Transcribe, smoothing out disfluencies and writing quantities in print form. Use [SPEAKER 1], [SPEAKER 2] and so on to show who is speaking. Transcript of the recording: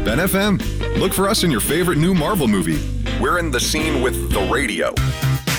[SPEAKER 1] Ben FM. Look for us in your favorite new Marvel movie. We're in the scene with the radio.